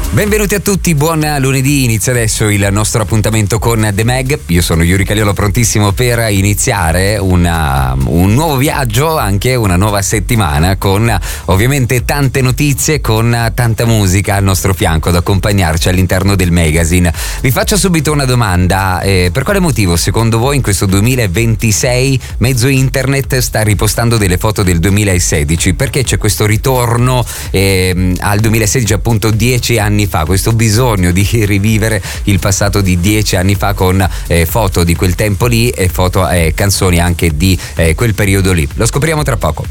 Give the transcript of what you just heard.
Benvenuti a tutti, buon lunedì, inizia adesso il nostro appuntamento con The Mag. Io sono Yuri Caliolo, prontissimo per iniziare un nuovo viaggio, anche una nuova settimana, con ovviamente tante notizie, con tanta musica al nostro fianco ad accompagnarci all'interno del magazine. Vi faccio subito una domanda, per quale motivo secondo voi in questo 2026 mezzo internet sta ripostando delle foto del 2016? Perché c'è questo ritorno al 2016, appunto 10 anni fa, questo bisogno di rivivere il passato di 10 anni fa con foto di quel tempo lì e foto canzoni anche di quel periodo lì? Lo scopriamo tra poco.